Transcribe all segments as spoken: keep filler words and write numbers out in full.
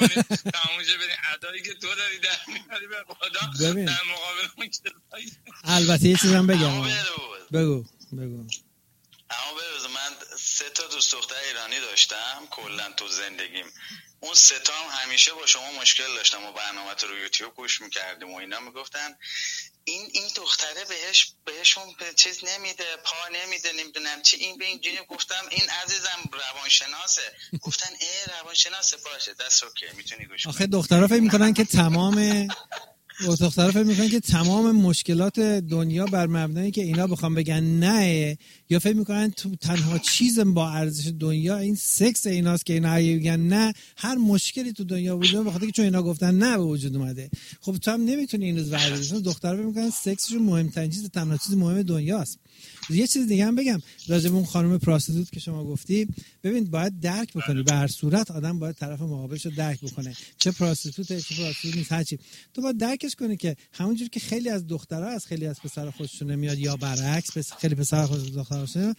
کنید تمامش برین ادایی که تو داری در میاری به خدا در مقابل اون چیزایی. البته یه چیزی هم بگم. بگو بگو. اما بروز من سه تا دوست دختر ایرانی داشتم کلا تو زندگیم. اون سه تا هم همیشه با شما مشکل داشتم و برنامه تو رو یوتیوب گوش میکردیم و اینا میگفتن این این دختره بهش بهشون چیز نمیده، پا نمیده، نمیدونم چی، این به اینجوری. گفتم این عزیزم روانشناسه. گفتن ای روانشناسه، باشه دست اوکی میتونی گوش کنی. آخه دخترها فکر میکنن که تمام دخترها فکر میکنن که تمام مشکلات دنیا بر مبنایی که اینا بخوام بگن نه، یا فکر میکنن تو تنها چیز با ارزش دنیا این سکس ایناست که اینا میگن نه، هر مشکلی تو دنیا وجود بخاطر که چون اینا گفتن نه به وجود اومده. خب تو هم نمیتونی این روز ورزش. دخترها فکر میکنن سکسشون مهمترین چیز، تنها چیز مهم دنیاست. یه چیز دیگه هم بگم راجع به اون خانم پراستیتوت که شما گفتی، ببین باید درک بکنی، به هر صورت آدم باید طرف مقابلش رو درک بکنه، چه پراستیتوته چه پراستیتوت نیست، هرچی تو باید درکش کنی که همونجوری که خیلی از دخترها از خیلی از پسرها خوششون نمیاد یا برعکس پس خیلی پسرها خوششون از دخترها خوششون،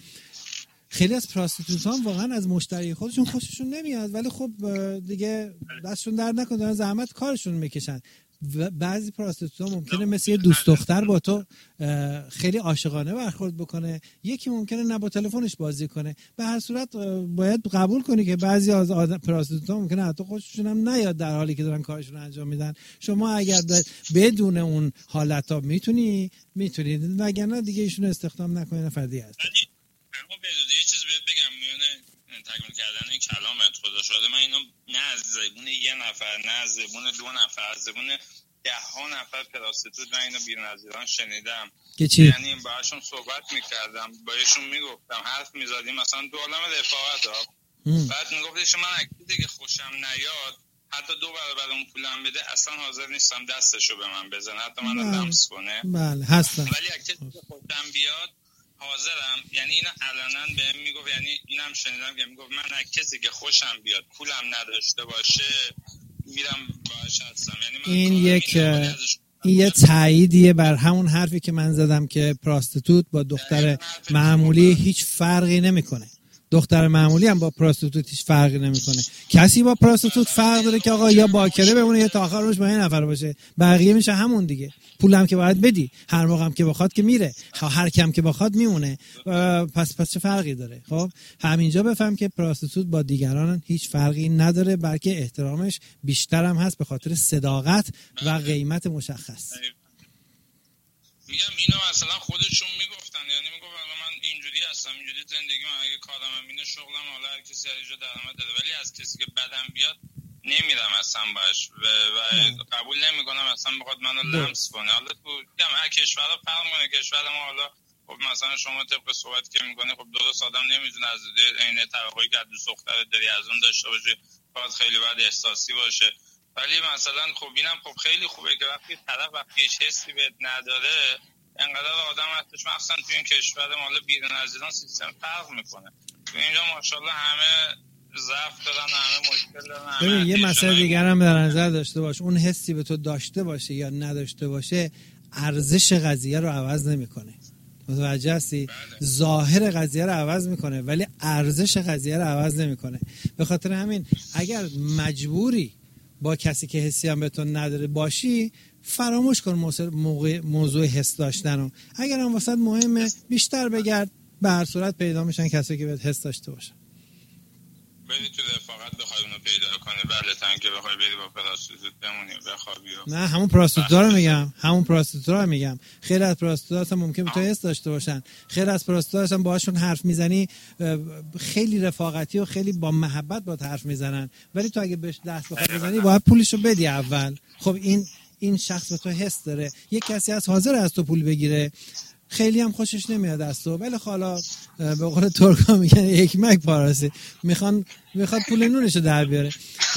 خیلی از پراستیتوت ها واقعا از مشتری خودشون خوششون نمیاد، ولی خب دیگه دستشون درد نکنه دارن زحمت کارشون میکشن. بعضی پراستیتوت ها ممکنه مثل یه دوست دختر با تو خیلی عاشقانه برخورد بکنه، یکی ممکنه نه با تلفنش بازی کنه. به هر صورت باید قبول کنی که بعضی از پراستیتوت ها ممکنه حتی خودشون هم نیاد در حالی که دارن کارشون رو انجام میدن. شما اگر بدون اون حالت ها میتونی میتونید وگرنه دیگه ایشون استخدام نکنید، نفر دیگه هست. اما بدون یه چیز بهت بگم میونه تکمیل کردن این کلامت خدا شاده من اینو نه از زبون یه نفر نه از زبون دو نفر از زبون ده ها نفر پراستیتوت من اینو بیرون از ایران شنیدم که چی؟ یعنی باهاشون صحبت میکردم بهشون میگفتم حرف میزدیم مثلا دو عالم رفاقت ها بعد میگفتش من اکیدی که خوشم نیاد حتی دو برابر اون پولم بده اصلا حاضر نیستم دستشو به من بزنه حتی من رو لمس کنه. بله هستم. ولی اکیدی که خوشم بیاد حاضرم. یعنی اینا علنا بهم میگفت، یعنی اینم شنیدم که میگفت من کسی که خوشم بیاد پولم نداشته باشه میرم باهاش هستم. یعنی من این یک این یه تاییدیه بر همون حرفی که من زدم که پراستیتوت با دختر معمولی هیچ فرقی نمیکنه. دختر معمولی هم با پراستیتوت هیچ فرقی نمیکنه. کسی با پراستیتوت فرق داره که آقا یا باکره بمونه یا تا آخر روش با این نفر باشه، بقیه میشه همون دیگه. پولم که باید بدی، هر موقع هم که بخواد که میره، هر کم که بخواد میمونه. پس پس چه فرقی داره؟ خب همینجا بفهم که پراستیتوت با دیگران هیچ فرقی نداره، بلکه احترامش بیشتر هم هست به خاطر صداقت و قیمت مشخص. میگم اینو اصلا خودشون میگفتن، یعنی میگفتن من اینجوری هستم اینجوری زندگی من اگه کارم اینه شغلم حالا هر کسی هر جا درآمد داره، ولی از کسی که بدم بیاد نمیرم اصلا باش و, و قبول نمیکنم اصلا بخواد منو لمس کنه. حالا تو میگم هر کشور فرق کنه، کشور ما حالا خب مثلا شما طبق صحبت که میکنه خب درست آدم نمیتونه از عین توقعی که دوست دختر داری از اون داشته باشه، باید خیلی بعد احساسی باشه. ولی مثلا خب اینم خب خیلی خوبه که وقتی طرف وقتی هیچ حسی بهت نداره انقدر آدم هستش، مثلا توی این کشور ما حالا بیرون از ایران سیستم فرق میکنه. تو اینجا ماشاءالله همه ضعف دارن، همه مشکل دارن. ببین یه مسئله دیگر هم در نظر داشته باش، اون حسی به تو داشته باشه یا نداشته باشه ارزش قضیه رو عوض نمیکنه. متوجه هستی؟ ظاهر قضیه رو عوض میکنه ولی ارزش قضیه رو عوض نمیکنه. به خاطر همین اگر مجبوری با کسی که حسی هم به تو نداره باشی فراموش کن موضوع موضوع حس داشتن رو. اگر هم واسط مهمه بیشتر بگرد، به هر صورت پیدا میشن کسی که بهت حس داشته باشه. بری تو رفاقت بخوای اونو پیدا کنی، بله تن که بخوای بری با پراستیتوت بمونی بخوابی. نه همون پراستیتوت رو میگم، همون پراستیتوت رو میگم. خیلی از پراستیتوت هم ممکن به تو حس داشته باشن، خیلی از پراستیتوت هم باهاشون حرف میزنی خیلی رفاقتی و خیلی با محبت باهات حرف میزنن، ولی تو اگه بهش دست بخوای بزنی باید پولشو بدی اول. خب این این شخص به تو حس داره، یک کسی از حاضر از تو پول بگیره خیلی هم خوشش نمیاد از تو، ولی حالا به قول ترکا میگن یک مک پاراسی، میخوان میخواد پول نونشو در بیاره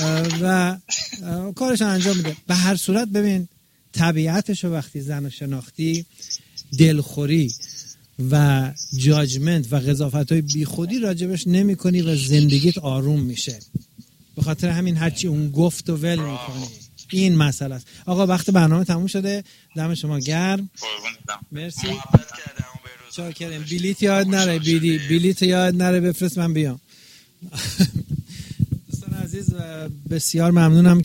و کارش انجام میده. به هر صورت ببین طبیعتشو وقتی زن شناختی، دلخوری و جاجمنت و قضافت‌های بیخودی راجبش نمی کنی و زندگیت آروم میشه. به خاطر همین هرچی اون گفت و ول میکنی. این مسئله است. آقا وقت برنامه تموم شده، دم شما گرم. مرسی. شاکرم. بلیت یاد نره، بیلی بلیت یاد نره بفرست من بیام. دوستان عزیز بسیار ممنونم